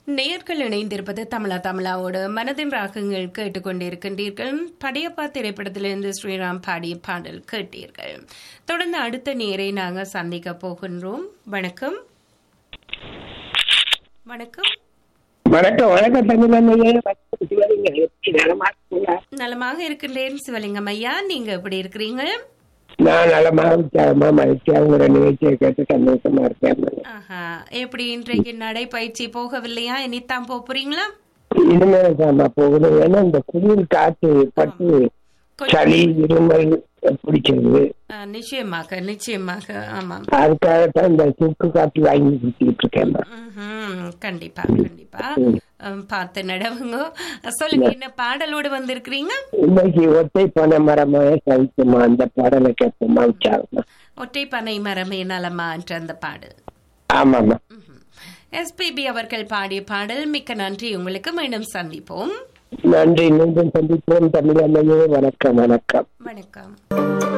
நேயர்கள் இணைந்திருப்பது தமிழாவோடு மனதின் ராகங்கள் கேட்டுக்கொண்டிருக்கின்றீர்கள். படையப்பா திரைப்படத்திலிருந்து ஸ்ரீராம் பாடிய பாடல் கேட்டீர்கள். தொடர்ந்து அடுத்த நேரை நாங்கள் சந்திக்க போகின்றோம். வணக்கம் வணக்கம் வணக்கம் வணக்கம் தங்கமணியே. நலமாக இருக்கின்றேன் சிவலிங்கம் ஐயா, நீங்க எப்படி இருக்கிறீங்க? நான் நலமாக உற்சாகமா மகிழ்ச்சியா உங்களோட நிகழ்ச்சியை கேட்டு சந்தோஷமா இருக்கேன். எப்படி இன்றைக்கு நடைப்பயிற்சி போகவில்லையா? இனித்தான் போறீங்களா? இனிமேல் போகணும். ஏன்னா இந்த குளிர் காற்று பட்டு சளி இருமல் பிடிக்கிறது. நிச்சயமாக நிச்சயமாக. ஆமா, அதுக்காகத்தான் இந்த சுக்கு காற்று வாங்கி குடிச்சிட்டு இருக்கேன். கண்டிப்பா கண்டிப்பா பார்த்து நடவுங்க. சொல்லுங்க, என்ன பாடலோடு வந்திருக்கிறீங்க? இன்னைக்கு ஒற்றை பனை மரமே சவிக்குமா அந்த பாடலை கேட்போமா? உற்சாகமா. ஒற்றை பனை மரமே நலமா என்ற அந்த பாடல். ஆமாமா. எஸ்பிபி அவர்கள் பாடிய பாடல். மிக்க நன்றி உங்களுக்கு. மீண்டும் சந்திப்போம். நன்றி. மீண்டும் சந்திப்போம். தமிழ் அம்மையே வணக்கம். வணக்கம் வணக்கம்.